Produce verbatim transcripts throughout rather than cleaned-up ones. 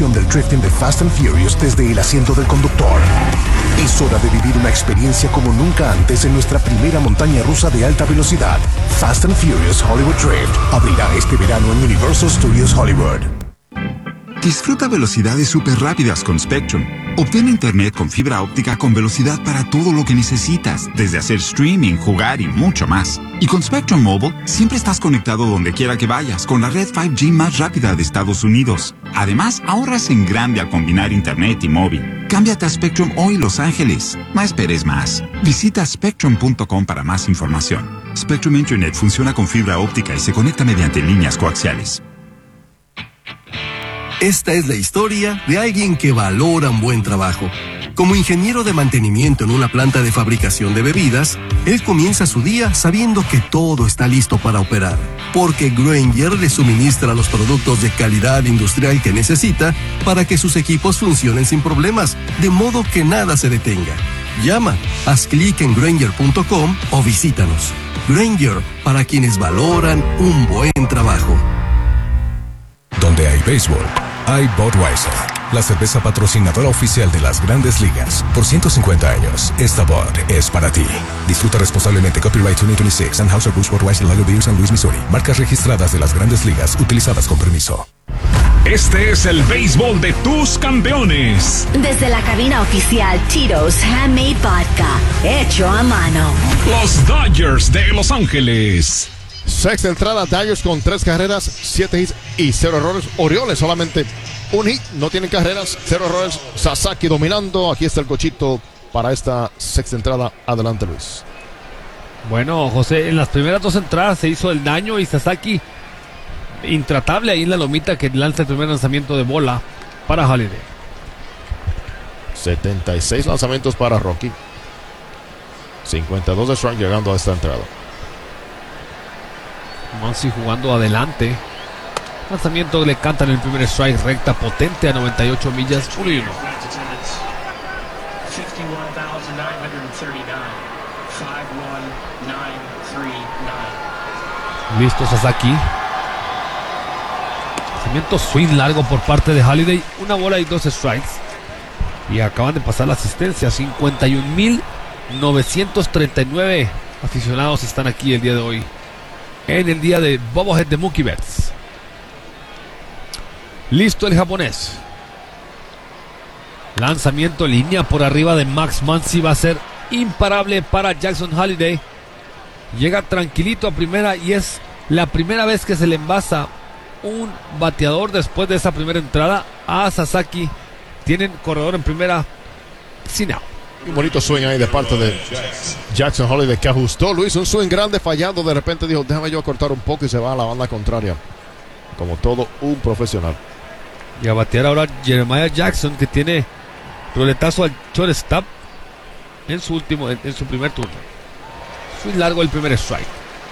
emoción del drifting de Fast and Furious desde el asiento del conductor. Es hora de vivir una experiencia como nunca antes en nuestra primera montaña rusa de alta velocidad. Fast and Furious Hollywood Drift abrirá este verano en Universal Studios Hollywood. Disfruta velocidades súper rápidas con Spectrum. Obtén internet con fibra óptica con velocidad para todo lo que necesitas, desde hacer streaming, jugar y mucho más. Y con Spectrum Mobile, siempre estás conectado donde quiera que vayas, con la red cinco G más rápida de Estados Unidos. Además, ahorras en grande al combinar internet y móvil. Cámbiate a Spectrum hoy, Los Ángeles. No esperes más. Visita spectrum punto com para más información. Spectrum Internet funciona con fibra óptica y se conecta mediante líneas coaxiales. Esta es la historia de alguien que valora un buen trabajo. Como ingeniero de mantenimiento en una planta de fabricación de bebidas, él comienza su día sabiendo que todo está listo para operar, porque Grainger le suministra los productos de calidad industrial que necesita para que sus equipos funcionen sin problemas, de modo que nada se detenga. Llama, haz clic en Grainger punto com o visítanos. Grainger, para quienes valoran un buen trabajo. Donde hay béisbol, hay Budweiser, la cerveza patrocinadora oficial de las Grandes Ligas. Por ciento cincuenta años, esta Bud es para ti. Disfruta responsablemente. Copyright dos mil veintiséis, Anheuser-Busch Budweiser Lager Beer, San Luis, Missouri. Marcas registradas de las Grandes Ligas, utilizadas con permiso. Este es el béisbol de tus campeones. Desde la cabina oficial Tito's Handmade Vodka, hecho a mano. Los Dodgers de Los Ángeles. Sexta entrada, Dodgers con tres carreras, siete hits y cero errores. Orioles solamente un hit, no tienen carreras, cero errores. Sasaki dominando. Aquí está el cochito para esta sexta entrada. Adelante, Luis. Bueno, José, en las primeras dos entradas se hizo el daño y Sasaki intratable ahí en la lomita, que lanza el primer lanzamiento de bola para Holiday. setenta y seis lanzamientos para Rocky. cincuenta y dos de strike llegando a esta entrada. Muncy jugando adelante. Lanzamiento le cantan el primer strike, recta potente a noventa y ocho millas por uno. Listo Sasaki. Lanzamiento swing largo por parte de Holiday. Una bola y dos strikes. Y acaban de pasar la asistencia. cincuenta y un mil novecientos treinta y nueve aficionados están aquí el día de hoy, en el día de Bobblehead de Mookie Betts. Listo el japonés. Lanzamiento, línea por arriba de Max Muncy. Va a ser imparable para Jackson Holiday. Llega tranquilito a primera y es la primera vez que se le envasa un bateador después de esa primera entrada a Sasaki. Tienen corredor en primera sin out. Un bonito swing ahí de parte de Jackson Holiday, que ajustó, Luis, un swing grande fallado. De repente dijo, déjame yo cortar un poco, y se va a la banda contraria, como todo un profesional. Y a batear ahora Jeremiah Jackson, que tiene roletazo al shortstop en su último, en, en su primer turno. Swing largo el primer strike.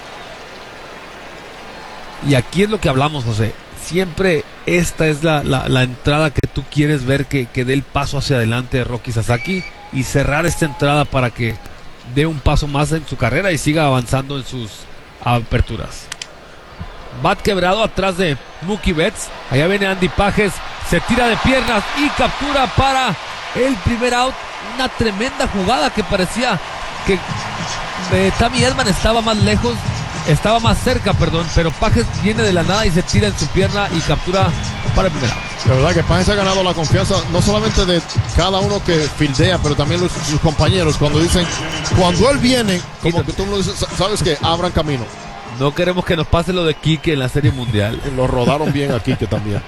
Y aquí es lo que hablamos, José. Siempre esta es la, la, la entrada que tú quieres ver, que, que dé el paso hacia adelante de Rocky Sasaki, y cerrar esta entrada para que dé un paso más en su carrera y siga avanzando en sus aperturas. Bat quebrado atrás de Mookie Betts. Allá viene Andy Pages, se tira de piernas y captura para el primer out. Una tremenda jugada que parecía que eh, Tommy Edman estaba más lejos, estaba más cerca, perdón, pero Pages viene de la nada y se tira en su pierna y captura para el primer out. La verdad que Pages ha ganado la confianza no solamente de cada uno que fildea, pero también los, sus compañeros, cuando dicen, cuando él viene, como que tú lo dices, sabes que abran camino. No queremos que nos pase lo de Quique en la Serie Mundial. Lo rodaron bien a Quique también.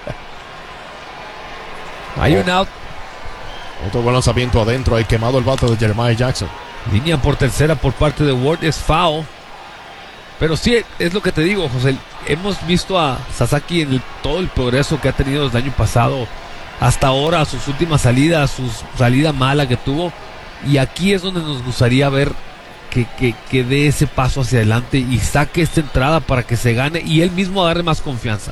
Hay un out. Otro buen lanzamiento adentro, ahí quemado el bate de Jeremiah Jackson. Línea por tercera por parte de Ward, es foul. Pero sí, es lo que te digo, José. Hemos visto a Sasaki en el, todo el progreso que ha tenido desde el año pasado hasta ahora, sus últimas salidas, su salida mala que tuvo. Y aquí es donde nos gustaría ver que, que, que dé ese paso hacia adelante y saque esta entrada para que se gane y él mismo agarre más confianza.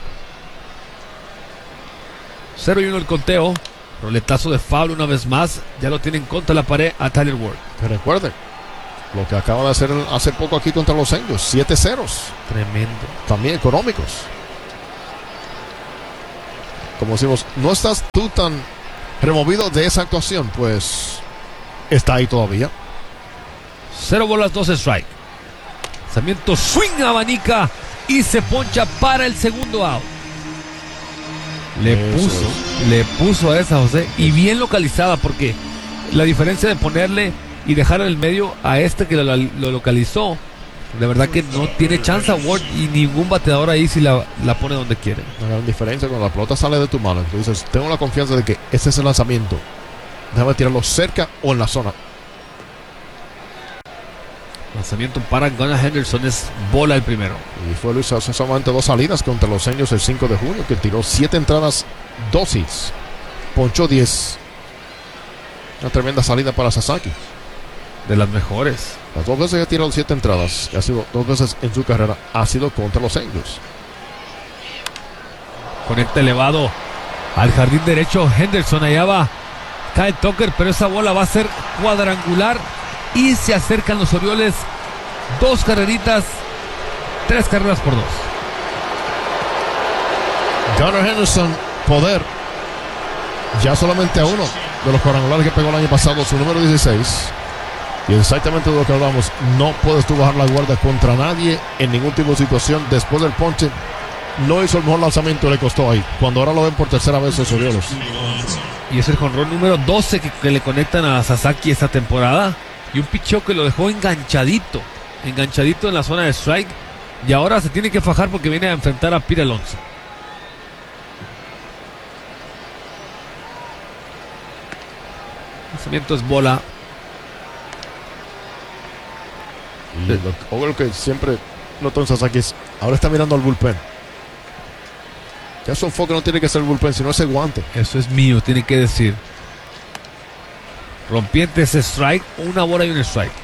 cero y uno el conteo. Roletazo de foul una vez más. Ya lo tienen contra la pared a Tyler Ward. Pero recuerden lo que acaba de hacer hace poco aquí contra los Angels. siete ceros. Tremendo. También económicos. como decimos, no estás tú tan removido de esa actuación, pues está ahí todavía. Cero bolas, dos strike. Lanzamiento, swing, abanica y se poncha para el segundo out. Le Eso puso, es. le puso a esa, José, y bien localizada, porque la diferencia de ponerle y dejar en el medio a este que lo, lo localizó, de verdad que no tiene chance a Ward y ningún bateador ahí si la, la pone donde quiere. Una gran diferencia cuando la pelota sale de tu mano. Entonces, tengo la confianza de que ese es el lanzamiento. Déjame tirarlo cerca o en la zona. Lanzamiento para Gunnar Henderson, es bola el primero. Y fue Luis hace solamente dos salidas contra los Angels el cinco de junio, que tiró siete entradas, dos hits, ponchó diez. Una tremenda salida para Sasaki. De las mejores. Las dos veces que ha tirado siete entradas, que ha sido dos veces en su carrera, ha sido contra los Angels. Conecta elevado al jardín derecho. Henderson, allá va. Cae Tucker, pero esa bola va a ser cuadrangular. Y se acercan los Orioles. Dos carreritas. Tres carreras por dos. Gunnar Henderson, poder. Ya solamente a uno de los cuadrangulares que pegó el año pasado, su número dieciséis. Y exactamente de lo que hablamos, no puedes tú bajar la guardia contra nadie en ningún tipo de situación. Después del ponche, no hizo el mejor lanzamiento, le costó ahí. Cuando ahora lo ven por tercera vez los Orioles. Y es el jonrón número doce que, que le conectan a Sasaki esta temporada. Y un picheo que lo dejó enganchadito. Enganchadito en la zona de strike. Y ahora se tiene que fajar porque viene a enfrentar a Pete Alonso. El lanzamiento es bola. Y lo, o lo que siempre noto en Sasaki es, ahora está mirando al bullpen. Ya su enfoque no tiene que ser el bullpen, sino ese guante. Eso es mío, tiene que decir. Rompiente ese strike, una bola y un strike.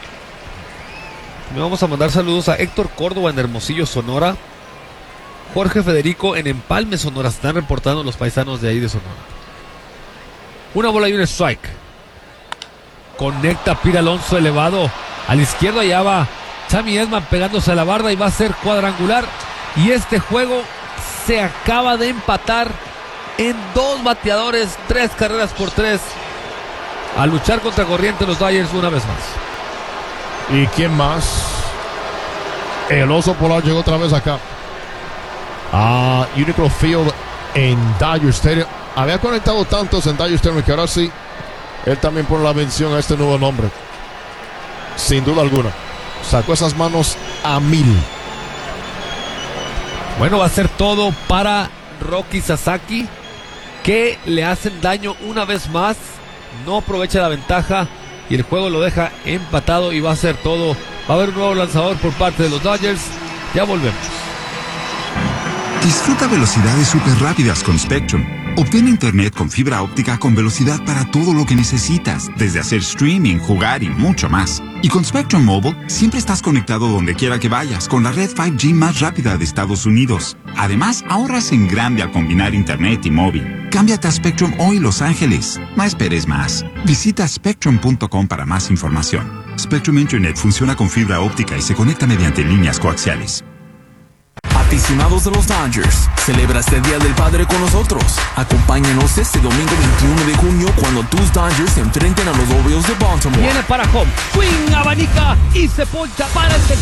Le vamos a mandar saludos a Héctor Córdoba en Hermosillo, Sonora. Jorge Federico en Empalme, Sonora. Están reportando los paisanos de ahí de Sonora. Una bola y un strike. Conecta Pete Alonso elevado. A la izquierda allá va Sammy Edman pegándose a la barda y va a ser cuadrangular. Y este juego se acaba de empatar en dos bateadores, tres carreras por tres. A luchar contra corriente los Dodgers una vez más. ¿Y quién más? El oso polar llegó otra vez acá a Unicro Field en Dodger Stadium. Había conectado tantos en Dodger Stadium que ahora sí él también pone la mención a este nuevo nombre. Sin duda alguna. Sacó esas manos a mil. Bueno, va a ser todo para Roki Sasaki, que le hacen daño una vez más. No aprovecha la ventaja y el juego lo deja empatado y va a ser todo. Va a haber un nuevo lanzador por parte de los Dodgers. Ya volvemos. Disfruta velocidades súper rápidas con Spectrum. Obtén internet con fibra óptica con velocidad para todo lo que necesitas, desde hacer streaming, jugar y mucho más. Y con Spectrum Mobile, siempre estás conectado donde quiera que vayas, con la red cinco G más rápida de Estados Unidos. Además, ahorras en grande al combinar internet y móvil. Cámbiate a Spectrum hoy, Los Ángeles. No esperes más. Visita spectrum punto com para más información. Spectrum Internet funciona con fibra óptica y se conecta mediante líneas coaxiales. Aficionados de los Dodgers, celebra este Día del Padre con nosotros. Acompáñanos este domingo veintiuno de junio cuando tus Dodgers se enfrenten a los Orioles de Baltimore. Viene para home, swing, abanica y se poncha para el tercer